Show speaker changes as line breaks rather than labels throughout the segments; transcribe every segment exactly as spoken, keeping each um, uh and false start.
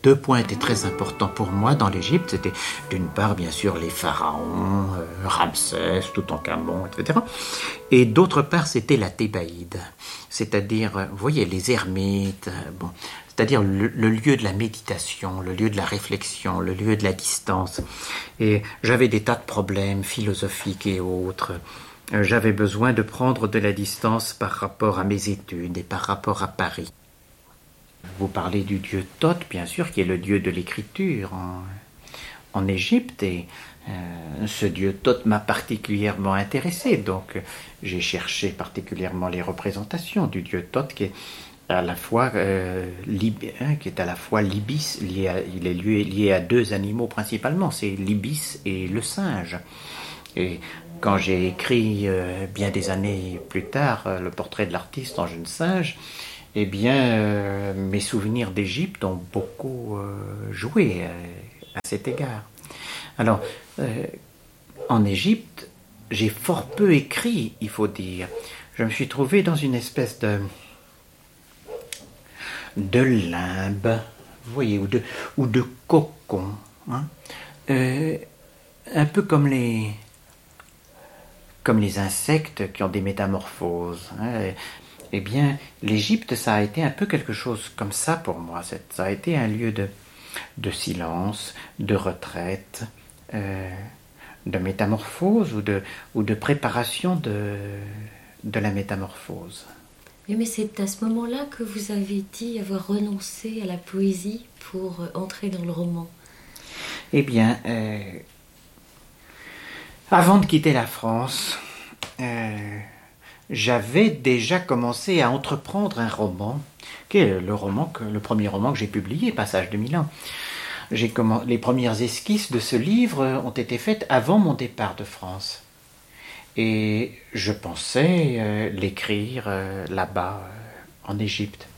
deux points étaient très importants pour moi dans l'Égypte. C'était d'une part, bien sûr, les pharaons, euh, Ramsès, Toutankhamon, et cetera. Et d'autre part, c'était la Thébaïde. C'est-à-dire, vous voyez, les ermites, euh, bon, c'est-à-dire le, le lieu de la méditation, le lieu de la réflexion, le lieu de la distance. Et j'avais des tas de problèmes philosophiques et autres. Euh, j'avais besoin de prendre de la distance par rapport à mes études et par rapport à Paris. Vous parlez du dieu Thoth, bien sûr, qui est le dieu de l'écriture en, en Égypte, et euh, ce dieu Thoth m'a particulièrement intéressé, donc j'ai cherché particulièrement les représentations du dieu Thoth, qui est à la fois euh, lib, hein, qui est à la fois l'ibis, lié à, il est lié, lié à deux animaux principalement, c'est l'ibis et le singe. Et quand j'ai écrit euh, bien des années plus tard euh, le portrait de l'artiste en jeune singe, eh bien, euh, mes souvenirs d'Égypte ont beaucoup euh, joué euh, à cet égard. Alors, euh, en Égypte, j'ai fort peu écrit, il faut dire. Je me suis trouvé dans une espèce de de limbe, vous voyez, ou de ou de cocon, hein, euh, un peu comme les comme les insectes qui ont des métamorphoses. Hein. Eh bien, l'Égypte, ça a été un peu quelque chose comme ça pour moi. Ça a été un lieu de, de silence, de retraite, euh, de métamorphose ou de, ou de préparation de, de la métamorphose.
Oui, mais c'est à ce moment-là que vous avez dit avoir renoncé à la poésie pour entrer dans le roman.
Eh bien, euh, avant de quitter la France, euh, j'avais déjà commencé à entreprendre un roman, qui est le roman que, le premier roman que j'ai publié, Passage de Milan. J'ai comm... Les premières esquisses de ce livre ont été faites avant mon départ de France. Et je pensais euh, l'écrire euh, là-bas, euh, en Égypte.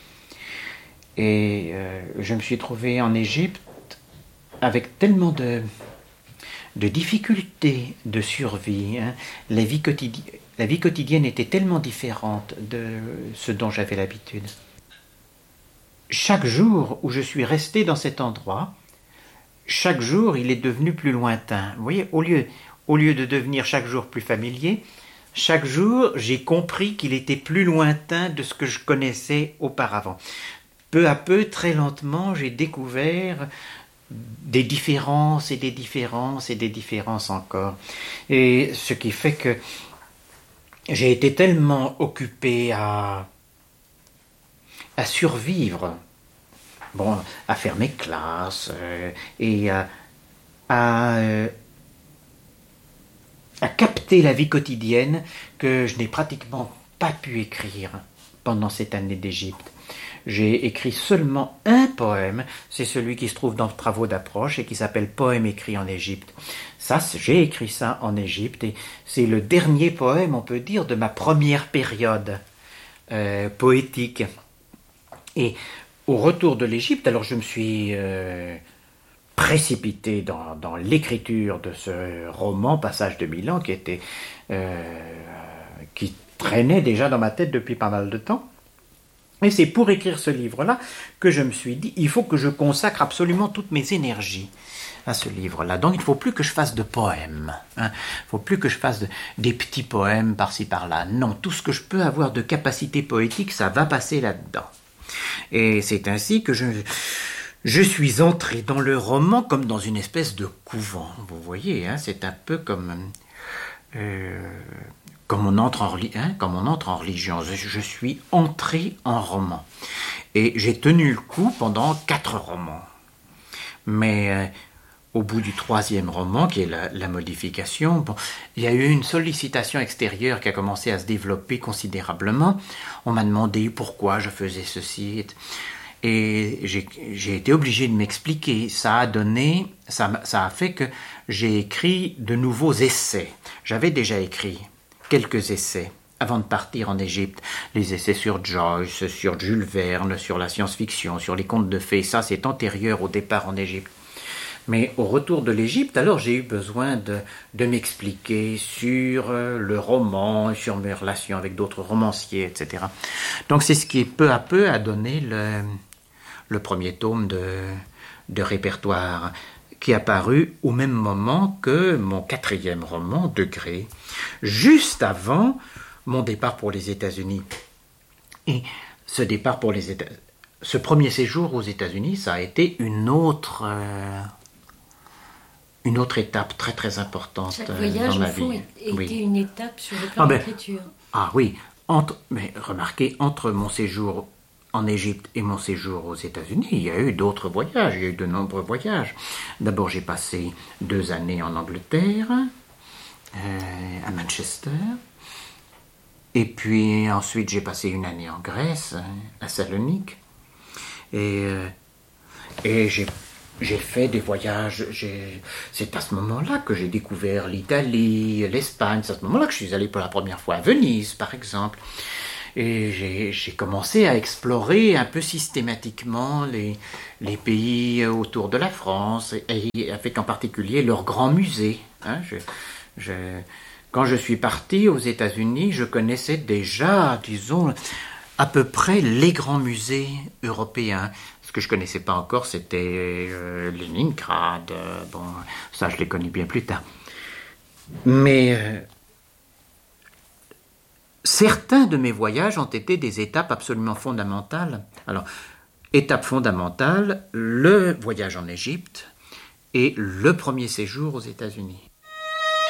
Et euh, je me suis trouvé en Égypte avec tellement de, de difficultés de survie. Hein. La vie quotidienne... La vie quotidienne était tellement différente de ce dont j'avais l'habitude. Chaque jour où je suis resté dans cet endroit, chaque jour il est devenu plus lointain. Vous voyez, au lieu, au lieu de devenir chaque jour plus familier, chaque jour j'ai compris qu'il était plus lointain de ce que je connaissais auparavant. Peu à peu, très lentement, j'ai découvert des différences et des différences et des différences encore. Et ce qui fait que j'ai été tellement occupé à, à survivre, bon, à faire mes classes euh, et à, à, euh, à capter la vie quotidienne que je n'ai pratiquement pas pu écrire pendant cette année d'Égypte. J'ai écrit seulement un poème, c'est celui qui se trouve dans Travaux d'approche et qui s'appelle Poème écrit en Égypte. Ça, j'ai écrit ça en Égypte et c'est le dernier poème, on peut dire, de ma première période euh, poétique. Et au retour de l'Égypte, alors je me suis euh, précipité dans, dans l'écriture de ce roman, Passage de Milan, qui était, euh, qui traînait déjà dans ma tête depuis pas mal de temps. Et c'est pour écrire ce livre-là que je me suis dit, il faut que je consacre absolument toutes mes énergies à ce livre-là. Donc il ne faut plus que je fasse de poèmes. Hein. Il ne faut plus que je fasse de, des petits poèmes par-ci par-là. Non, tout ce que je peux avoir de capacité poétique, ça va passer là-dedans. Et c'est ainsi que je, je suis entré dans le roman comme dans une espèce de couvent. Vous voyez, hein, c'est un peu comme... Euh, Comme on, entre en, hein, comme on entre en religion, je, je suis entré en roman. Et j'ai tenu le coup pendant quatre romans. Mais euh, au bout du troisième roman, qui est la, la modification, bon, il y a eu une sollicitation extérieure qui a commencé à se développer considérablement. On m'a demandé pourquoi je faisais ceci. Et j'ai, j'ai été obligé de m'expliquer. Ça a donné, ça, ça a fait que j'ai écrit de nouveaux essais. J'avais déjà écrit quelques essais avant de partir en Égypte. Les essais sur Joyce, sur Jules Verne, sur la science-fiction, sur les contes de fées. Ça, c'est antérieur au départ en Égypte. Mais au retour de l'Égypte, alors j'ai eu besoin de, de m'expliquer sur euh, le roman, sur mes relations avec d'autres romanciers, et cetera. Donc c'est ce qui peu à peu a donné le, le premier tome de, de répertoire, qui est apparu au même moment que mon quatrième roman, Degré, juste avant mon départ pour les États-Unis. Et ce départ pour les États-Unis, ce premier séjour aux États-Unis, ça a été une autre, euh, une autre étape très très importante
Chaque voyage,
dans ma
au fond,
vie.
était
Oui.
une étape sur le plan
Ah ben,
d'écriture.
Ah oui, entre, mais remarquez, entre mon séjour en Égypte et mon séjour aux États-Unis, il y a eu d'autres voyages, il y a eu de nombreux voyages. D'abord, j'ai passé deux années en Angleterre, euh, à Manchester, et puis ensuite j'ai passé une année en Grèce, à Salonique, et, euh, et j'ai J'ai fait des voyages, j'ai... c'est à ce moment-là que j'ai découvert l'Italie, l'Espagne, c'est à ce moment-là que je suis allé pour la première fois à Venise, par exemple. Et j'ai, j'ai commencé à explorer un peu systématiquement les, les pays autour de la France, et, et avec en particulier leurs grands musées. Hein, je, je, quand je suis parti aux États-Unis, je connaissais déjà, disons, à peu près les grands musées européens. Ce que je ne connaissais pas encore, c'était euh, Leningrad. Euh, bon, ça, je l'ai connu bien plus tard. Mais euh, certains de mes voyages ont été des étapes absolument fondamentales. Alors, étape fondamentale, le voyage en Égypte et le premier séjour aux États-Unis.